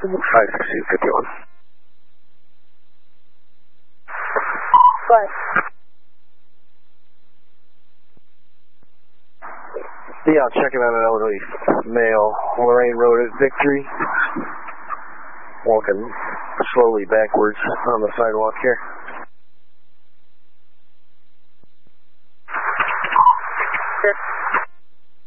56251. What? Yeah, checking on an elderly male, Lorraine Road at Victory. Walking slowly backwards on the sidewalk here.